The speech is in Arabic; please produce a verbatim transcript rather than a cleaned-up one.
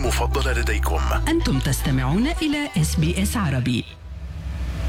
المفضلة لديكم. أنتم تستمعون إلى إس بي إس عربي.